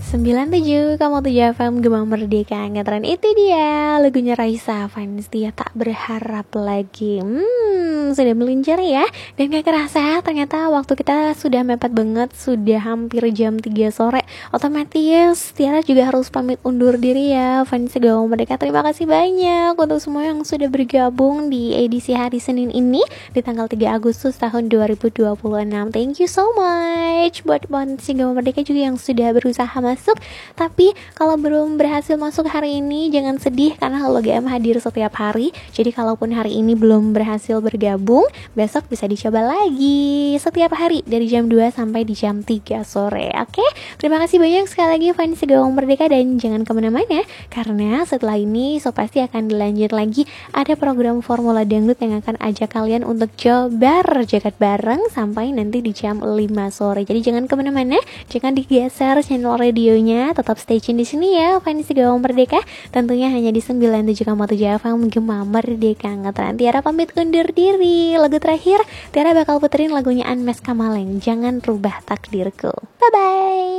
97,7 FM Gema Merdeka Ngetren. Itu dia lagunya Raisa Fans, dia tak berharap lagi. Sudah meluncur ya. Dan gak kerasa ternyata waktu kita sudah mepet banget. Sudah hampir jam 3 sore. Otomatis Tiara juga harus pamit undur diri ya Fans Gema Merdeka. Terima kasih banyak untuk semua yang sudah bergabung di edisi hari Senin ini di tanggal 3 Agustus tahun 2026. Thank you so much buat Fans Gema Merdeka juga yang sudah berusaha masuk. Tapi kalau belum berhasil masuk hari ini jangan sedih karena Halo GM hadir setiap hari. Jadi kalaupun hari ini belum berhasil bergabung, besok bisa dicoba lagi setiap hari dari jam 2 sampai di jam 3 sore. Oke? Terima kasih banyak sekali lagi Fans Gawang Merdeka dan jangan kemana-mana karena setelah ini so pasti akan dilanjut lagi. Ada program Formula Dangdut yang akan ajak kalian untuk coba jaket bareng sampai nanti di jam 5 sore. Jadi jangan kemana-mana, jangan digeser channel radionya, tetap stay tune di sini ya Fans Gawang Merdeka. Tentunya hanya di 97,7 FM Gema Merdeka Ngetren. Tiara pamit undur diri. Lagu terakhir Tiara bakal puterin lagunya Anmes Kamaleng, Jangan Rubah Takdirku. Bye bye.